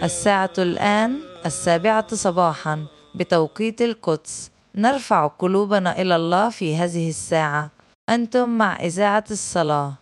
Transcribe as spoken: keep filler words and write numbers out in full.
الساعة الآن السابعة صباحا بتوقيت القدس. نرفع قلوبنا إلى الله في هذه الساعة. أنتم مع إذاعة الصلاة.